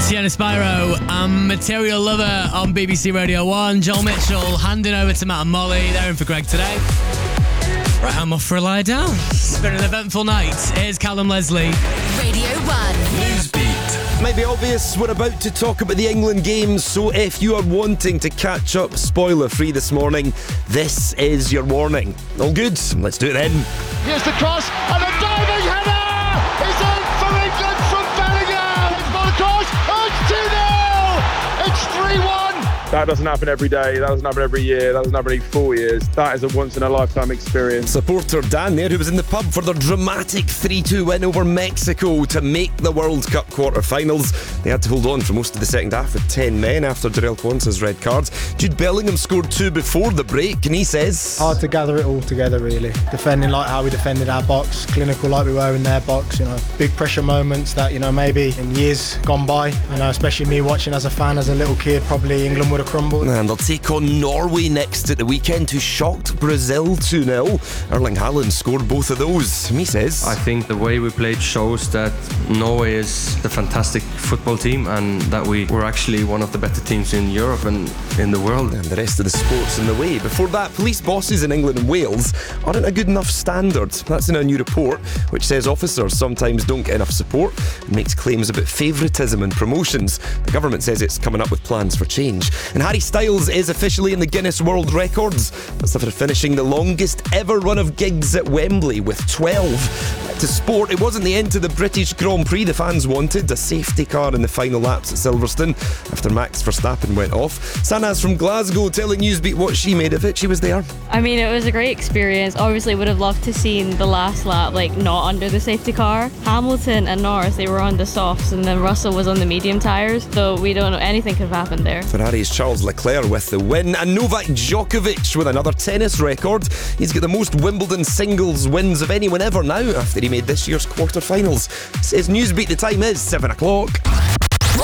Tiana Spyro and Material Lover on BBC Radio 1. Joel Mitchell handing over to Matt and Molly. They're in for Greg today. Right, I'm off for a lie down. It's been an eventful night. Here's Callum Leslie. Radio 1. Newsbeat. Might be obvious, we're about to talk about the England games, so if you are wanting to catch up spoiler-free this morning, this is your warning. All good? Let's do it then. Here's the cross, and a diving header! It's in for England from Bellingham! It's not a cross, it's 2-0! It's 3-1! That doesn't happen every day, that doesn't happen every year, that doesn't happen every 4 years. That is a once-in-a-lifetime experience. Supporter Dan there, who was in the pub for their dramatic 3-2 win over Mexico to make the World Cup quarter-finals. They had to hold on for most of the second half with 10 men after Jarell Quansah's red cards. Jude Bellingham scored 2 before the break, and he says... Hard to gather it all together, really. Defending like how we defended our box, clinical like we were in their box, big pressure moments that, maybe in years gone by, especially me watching as a fan, as a little kid, probably England would have crumbled. And they'll take on Norway next at the weekend, who shocked Brazil 2-0. Erling Haaland scored both of those. He says... I think the way we played shows that Norway is a fantastic football team and that we were actually one of the better teams in Europe and in the world. And the rest of the sports in the way. Before that, police bosses in England and Wales aren't a good enough standard. That's in a new report which says officers sometimes don't get enough support and makes claims about favouritism and promotions. The government says it's coming up with plans for change. And Harry Styles is officially in the Guinness World Records. That's after finishing the longest ever run of gigs at Wembley with 12. To sport, it wasn't the end to the British Grand Prix the fans wanted. A safety car in the final laps at Silverstone after Max Verstappen went off. Sanaz from Glasgow telling Newsbeat what she made of it. She was there. I mean, it was a great experience. Obviously would have loved to seen the last lap not under the safety car. Hamilton and Norris, they were on the softs, and then Russell was on the medium tyres, so we don't know, anything could have happened there. Ferrari's Charles Leclerc with the win, and Novak Djokovic with another tennis record. He's got the most Wimbledon singles wins of anyone ever now after he made this year's quarter-finals. Says Newsbeat, the time is 7 o'clock.